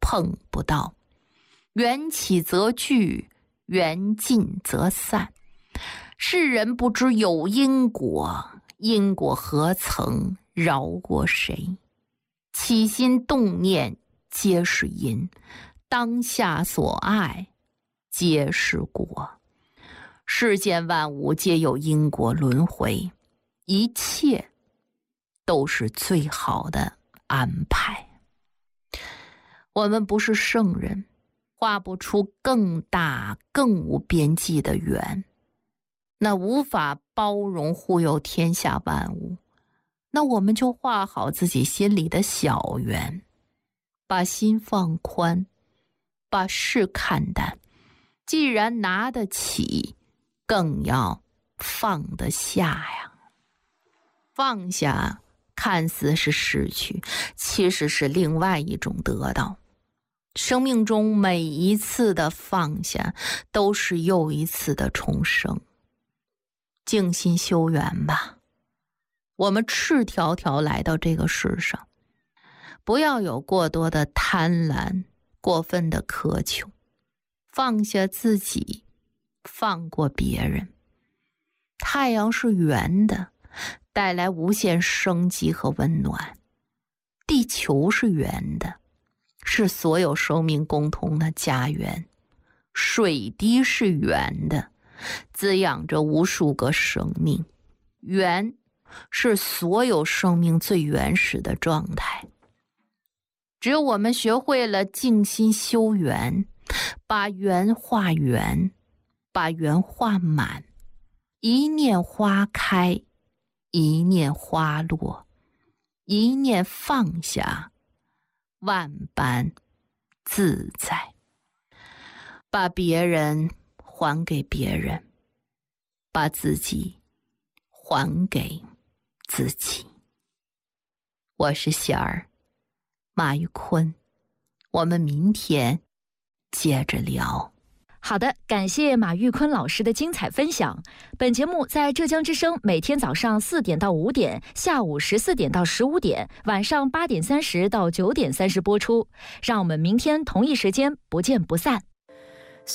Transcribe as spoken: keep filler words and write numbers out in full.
碰不到。缘起则聚，缘尽则散。世人不知有因果，因果何曾饶过谁？起心动念皆是因，当下所爱皆是果。世间万物皆有因果轮回，一切都是最好的安排。我们不是圣人，画不出更大更无边际的圆，那无法包容护佑天下万物，那我们就画好自己心里的小圆，把心放宽，把事看淡。既然拿得起，更要放得下呀。放下看似是失去，其实是另外一种得到。生命中每一次的放下，都是又一次的重生。静心修缘吧，我们赤条条来到这个世上，不要有过多的贪婪，过分的苛求，放下自己，放过别人。太阳是圆的，带来无限生机和温暖。地球是圆的，是所有生命共同的家园。水滴是圆的，滋养着无数个生命。圆是所有生命最原始的状态。只有我们学会了静心修缘，把圆画圆，把圆画满，一念花开，一念花落，一念放下，万般自在。把别人还给别人，把自己还给自己。我是贤儿，马玉坤，我们明天接着聊。 好的，感谢马玉坤老师的精彩分享。本节目在浙江之声每天早上四点到五点，下午十四点到十五点，晚上八点三十到九点三十播出。让我们明天同一时间不见不散。